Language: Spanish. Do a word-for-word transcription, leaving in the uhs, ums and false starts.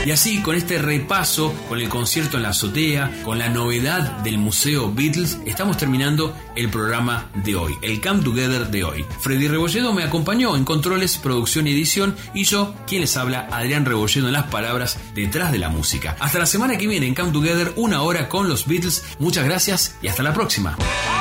Y así, con este repaso, con el concierto en la azotea, con la novedad del Museo Beatles, estamos terminando el programa de hoy, el Come Together de hoy. Freddy Rebolledo me acompañó en controles, producción y edición, y yo, quien les habla, Adrián Rebolledo, en las palabras detrás de la música. Hasta la semana que viene en Come Together, una hora con los Beatles. Muchas gracias y hasta la próxima.